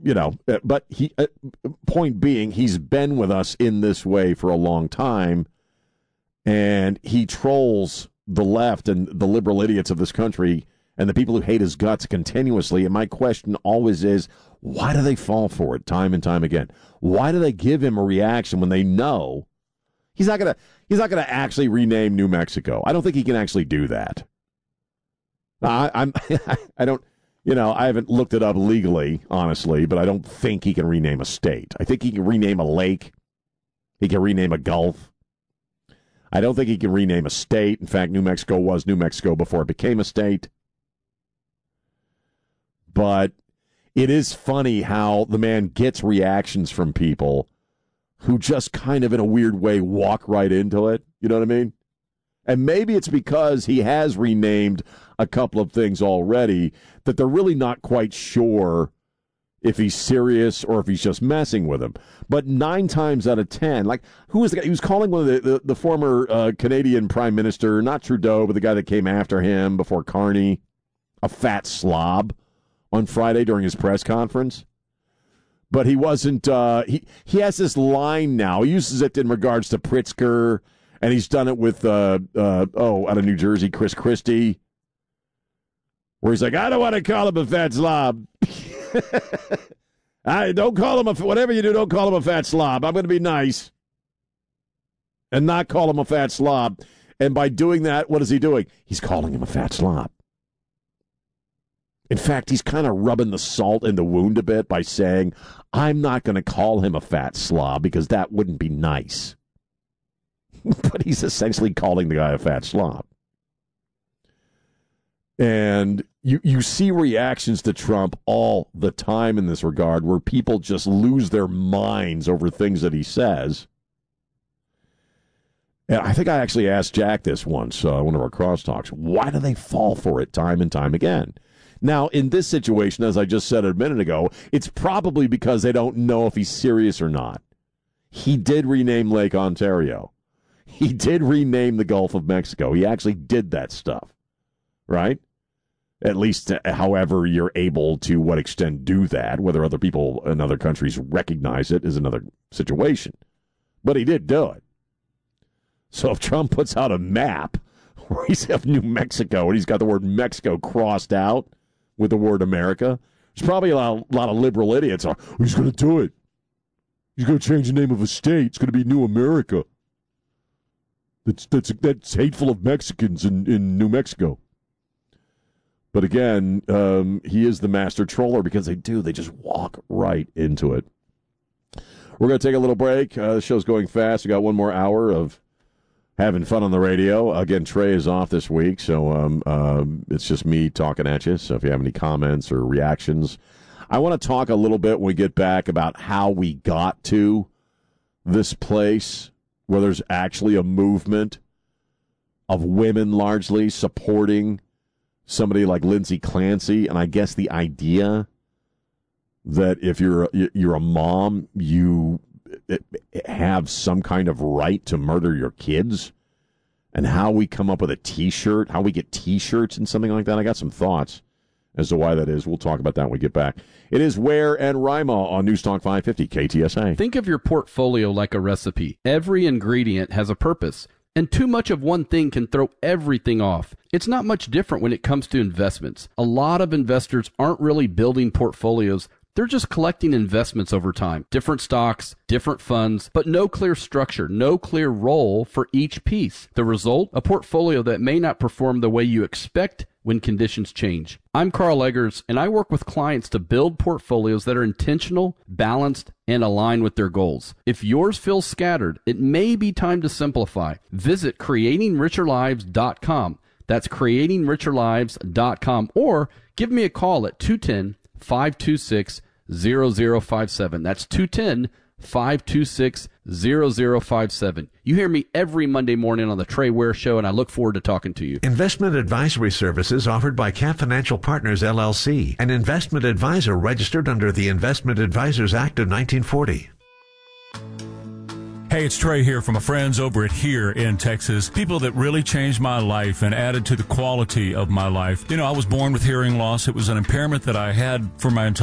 but point being, he's been with us in this way for a long time, and he trolls the left and the liberal idiots of this country and the people who hate his guts continuously. And my question always is, why do they fall for it time and time again? Why do they give him a reaction when they know he's not gonna actually rename New Mexico? I don't think he can actually do that. I don't. I haven't looked it up legally, honestly, but I don't think he can rename a state. I think he can rename a lake. He can rename a gulf. I don't think he can rename a state. In fact, New Mexico was New Mexico before it became a state. But it is funny how the man gets reactions from people who just kind of in a weird way walk right into it. You know what I mean? And maybe it's because he has renamed a couple of things already that they're really not quite sure if he's serious or if he's just messing with him. But 9 times out of 10, like, who was the guy? He was calling one of the former Canadian Prime Minister, not Trudeau, but the guy that came after him before Carney, a fat slob on Friday during his press conference. But he wasn't, he has this line now. He uses it in regards to Pritzker, and he's done it with, out of New Jersey, Chris Christie, where he's like, I don't want to call him a fat slob. I don't call him whatever you do, don't call him a fat slob. I'm going to be nice and not call him a fat slob. And by doing that, what is he doing? He's calling him a fat slob. In fact, he's kind of rubbing the salt in the wound a bit by saying, I'm not going to call him a fat slob because that wouldn't be nice. But he's essentially calling the guy a fat slob. And you see reactions to Trump all the time in this regard where people just lose their minds over things that he says. And I think I actually asked Jack this once, one of our crosstalks. Why do they fall for it time and time again? Now, in this situation, as I just said a minute ago, it's probably because they don't know if he's serious or not. He did rename Lake Ontario. He did rename the Gulf of Mexico. He actually did that stuff, right? At least however you're able to what extent do that. Whether other people in other countries recognize it is another situation. But he did do it. So if Trump puts out a map where he's of New Mexico and he's got the word Mexico crossed out with the word America, there's probably a lot of liberal idiots. He's going to do it. He's going to change the name of a state. It's going to be New America. That's hateful of Mexicans in New Mexico. But again, he is the master troller because they just walk right into it. We're going to take a little break. The show's going fast. We got one more hour of having fun on the radio. Again, Trey is off this week, so it's just me talking at you. So if you have any comments or reactions, I want to talk a little bit when we get back about how we got to this place where there's actually a movement of women largely supporting somebody like Lindsay Clancy. And I guess the idea that if you're a mom, you have some kind of right to murder your kids, and how we come up with a T-shirt, how we get T-shirts and something like that. I got some thoughts as to why that is. We'll talk about that when we get back. It is Ware and Rima on News Talk 550 KTSA. Think of your portfolio like a recipe. Every ingredient has a purpose, and too much of one thing can throw everything off. It's not much different when it comes to investments. A lot of investors aren't really building portfolios. They're just collecting investments over time. Different stocks, different funds, but no clear structure, no clear role for each piece. The result? A portfolio that may not perform the way you expect when conditions change. I'm Carl Eggers, and I work with clients to build portfolios that are intentional, balanced, and aligned with their goals. If yours feels scattered, it may be time to simplify. Visit creatingricherlives.com. That's creatingricherlives.com, or give me a call at 210-526-0057. That's 210-526-0057. You hear me every Monday morning on the Trey Ware Show, and I look forward to talking to you. Investment advisory services offered by Cap Financial Partners, LLC, an investment advisor registered under the Investment Advisors Act of 1940. Hey, it's Trey here from my friends over at Here in Texas. People that really changed my life and added to the quality of my life. You know, I was born with hearing loss. It was an impairment that I had for my entire